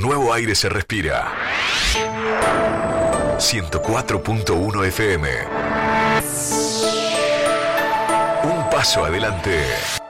Un nuevo aire se respira. 104.1 FM. Un paso adelante.